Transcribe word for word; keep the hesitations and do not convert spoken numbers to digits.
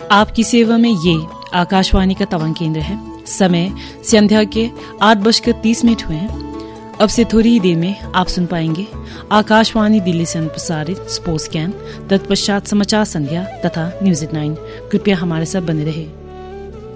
आपकी सेवा में ये आकाशवाणी का तवांग केंद्र है। समय संध्या के आठ बजकर तीस मिनट हुए हैं। अब से थोड़ी ही देर में आप सुन पाएंगे आकाशवाणी दिल्ली से प्रसारित स्पोर्ट्स कैन, तत्पश्चात समाचार संध्या तथा न्यूज एट नाइन। कृपया हमारे साथ बने रहे।